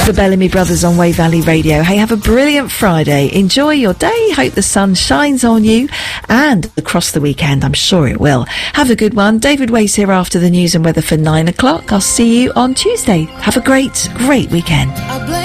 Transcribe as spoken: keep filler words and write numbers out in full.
The Bellamy Brothers on Wave Valley Radio. Hey, have a brilliant Friday. Enjoy your day. Hope the sun shines on you and across the weekend. I'm sure it will. Have a good one. David Wace here after the news and weather for nine o'clock. I'll see you on Tuesday. Have a great, great weekend.